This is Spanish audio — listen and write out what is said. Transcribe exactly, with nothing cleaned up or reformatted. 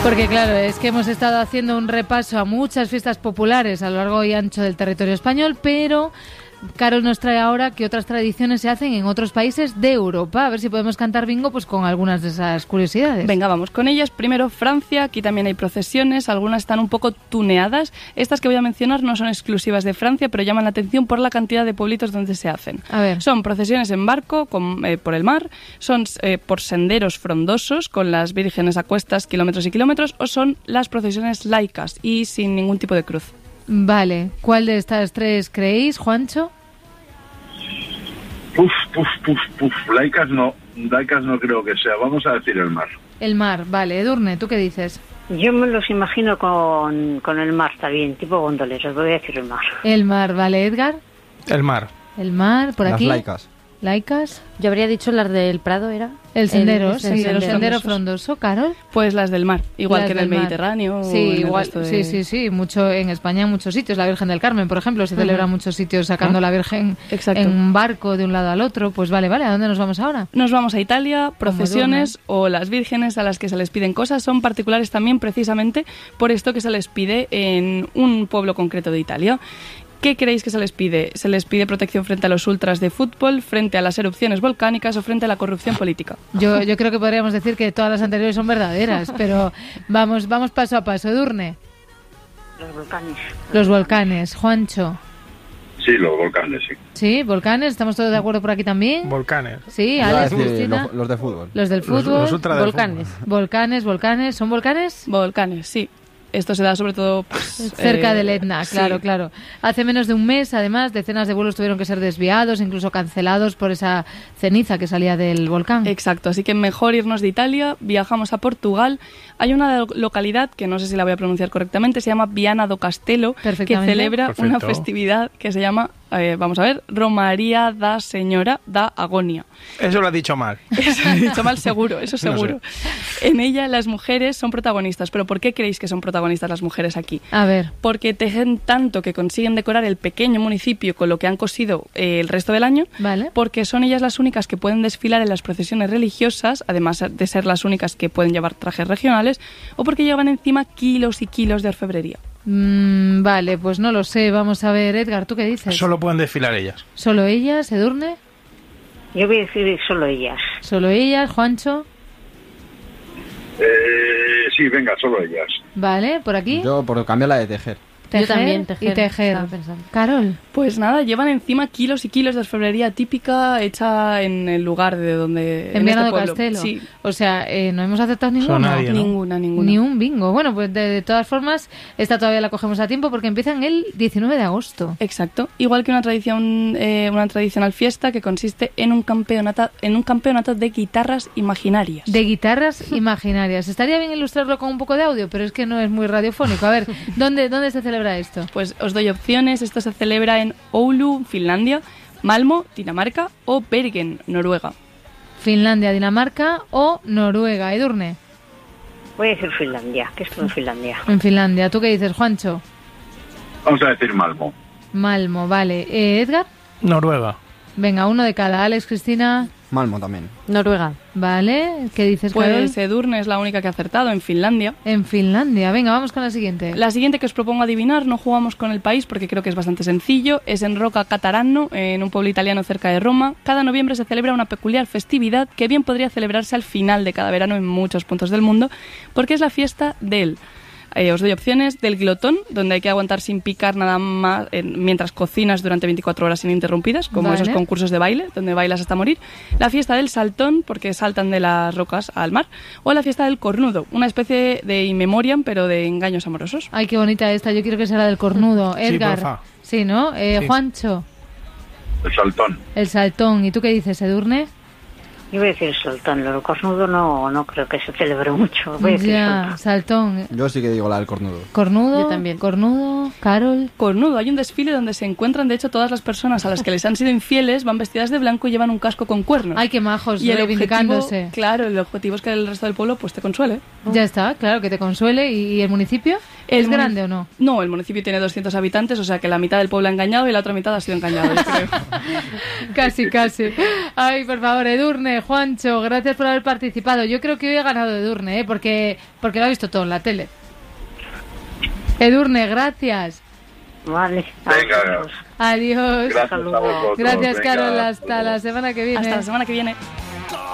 Porque claro, es que hemos estado haciendo un repaso a muchas fiestas populares a lo largo y ancho del territorio español, pero Carol nos trae ahora que otras tradiciones se hacen en otros países de Europa. A ver si podemos cantar bingo pues con algunas de esas curiosidades. Venga, vamos con ellas. Primero Francia, aquí también hay procesiones, algunas están un poco tuneadas. Estas que voy a mencionar no son exclusivas de Francia, pero llaman la atención por la cantidad de pueblitos donde se hacen. A ver. Son procesiones en barco con, eh, por el mar, son eh, por senderos frondosos con las vírgenes a cuestas kilómetros y kilómetros, o son las procesiones laicas y sin ningún tipo de cruz. Vale, ¿cuál de estas tres creéis, Juancho? Puf, puf, puf, puf, laicas no, laicas no creo que sea, vamos a decir el mar. El mar, vale. Edurne, ¿tú qué dices? Yo me los imagino con, con el mar también, tipo gondoleros, voy a decir el mar. El mar, vale. Edgar. El mar. El mar, por aquí. Las laicas. Laicas. Yo habría dicho las del Prado, ¿era? El sendero, el, sí, el el sendero, sendero frondoso, Carol. Pues las del mar, igual Las que en el del mar. Mediterráneo. Sí, o en el igual, resto de... sí, sí, sí, mucho en España en muchos sitios. La Virgen del Carmen, por ejemplo, se Uh-huh. celebra en muchos sitios sacando ¿Ah? la Virgen Exacto. en un barco de un lado al otro. Pues vale, vale, ¿a dónde nos vamos ahora? Nos vamos a Italia. Procesiones o las vírgenes a las que se les piden cosas son particulares también precisamente por esto que se les pide en un pueblo concreto de Italia. ¿Qué creéis que se les pide? ¿Se les pide protección frente a los ultras de fútbol, frente a las erupciones volcánicas o frente a la corrupción política? Yo, yo creo que podríamos decir que todas las anteriores son verdaderas, pero vamos, vamos paso a paso. Edurne. Los volcanes. Los volcanes. Juancho. Sí, los volcanes, sí. Sí, volcanes, ¿estamos todos de acuerdo por aquí también? Volcanes. Sí, Iba a Alex, decir, Cristina. los, los de fútbol. Los del Los- fútbol. los ultra del Volcanes. fútbol. Volcanes, volcanes. ¿Son volcanes? Volcanes, sí. Esto se da sobre todo pues, Cerca eh, del Etna, claro, sí. claro. Hace menos de un mes, además, decenas de vuelos tuvieron que ser desviados, incluso cancelados por esa ceniza que salía del volcán. Exacto, así que mejor irnos de Italia, viajamos a Portugal. Hay una lo- localidad, que no sé si la voy a pronunciar correctamente, se llama Viana do Castelo, que Perfectamente. celebra Perfecto. una festividad que se llama, eh, vamos a ver, Romaría da Señora da Agonia. Eso lo has dicho mal. Eso lo he dicho mal seguro, eso No seguro. En ella las mujeres son protagonistas, pero ¿por qué creéis que son protagonistas las mujeres aquí? A ver, Porque tejen tanto que consiguen decorar el pequeño municipio con lo que han cosido eh, el resto del año, vale. porque son ellas las únicas que pueden desfilar en las procesiones religiosas, además de ser las únicas que pueden llevar trajes regionales, o porque llevan encima kilos y kilos de orfebrería. Mm, vale, pues no lo sé. Vamos a ver, Edgar, ¿tú qué dices? Solo pueden desfilar ellas. ¿Solo ellas, Edurne? Yo voy a decir solo ellas. ¿Solo ellas, Juancho? Eh, sí, venga, solo ellas. Vale, ¿por aquí? Yo por cambiar la de tejer. Yo Tejer también, y tejer, tejer. estaba pensando. Carol. Pues nada, llevan encima kilos y kilos de orfebrería típica hecha en el lugar de donde... En Viana este do pueblo. Castelo. Sí, O sea, eh, no hemos aceptado ninguno. nadie, ¿no? ninguna, ninguna. Ni un bingo. Bueno, pues de, de todas formas, esta todavía la cogemos a tiempo porque empiezan el diecinueve de agosto. Exacto. Igual que una tradición, eh, una tradicional fiesta que consiste en un campeonato, en un campeonato de guitarras imaginarias. De guitarras imaginarias. Estaría bien ilustrarlo con un poco de audio, pero es que no es muy radiofónico. A ver, ¿dónde, dónde se celebra esto? Pues os doy opciones. Esto se celebra en Oulu, Finlandia, Malmo, Dinamarca o Bergen, Noruega. Finlandia, Dinamarca o Noruega. Edurne. Voy a decir Finlandia, que es en Finlandia. En Finlandia. ¿Tú qué dices, Juancho? Vamos a decir Malmo. Malmo, vale. Eh, Edgar. Noruega. Venga, uno de cada. Alex, Cristina. Malmo también. Noruega. Vale. ¿Qué dices, Carol? Pues Edurne es la única que ha acertado, en Finlandia. En Finlandia. Venga, vamos con la siguiente. La siguiente que os propongo adivinar, no jugamos con el país porque creo que es bastante sencillo, es en Rocca Catarano, en un pueblo italiano cerca de Roma. Cada noviembre se celebra una peculiar festividad que bien podría celebrarse al final de cada verano en muchos puntos del mundo, porque es la fiesta del... Eh, os doy opciones: del glotón, donde hay que aguantar sin picar nada más eh, mientras cocinas durante veinticuatro horas ininterrumpidas, como Vale. esos concursos de baile, donde bailas hasta morir. La fiesta del saltón, porque saltan de las rocas al mar. O la fiesta del cornudo, una especie de in memoriam, pero de engaños amorosos. Ay, qué bonita esta. Yo quiero que sea la del cornudo. Sí, Edgar. porfa. Sí, ¿no? Eh, Sí. Juancho. El saltón. El saltón. ¿Y tú qué dices, Edurne? Yo voy a decir Soltán, lo cornudo no, no creo que se celebre mucho. Voy a decir Ya, Soltán. saltón. Yo sí que digo la del cornudo. Cornudo. Yo también. Cornudo. Carol. Cornudo, hay un desfile donde se encuentran, de hecho, todas las personas a las que les han sido infieles van vestidas de blanco y llevan un casco con cuernos. Ay, qué majos, y el objetivo, reivindicándose. claro, el objetivo es que el resto del pueblo pues te consuele. Ya está, claro, que te consuele. ¿Y el municipio? El ¿Es munic- grande o no? No, el municipio tiene doscientos habitantes, o sea que la mitad del pueblo ha engañado y la otra mitad ha sido engañado, yo creo. Casi, casi. Ay, por favor, Edurne, Juancho, gracias por haber participado. Yo creo que hoy he ganado Edurne, ¿eh? porque, porque lo ha visto todo en la tele. Edurne, gracias. Vale. Venga, adiós. Adiós. Gracias a vosotros. Gracias, venga, Carol. Hasta hasta la semana que viene. Hasta la semana que viene.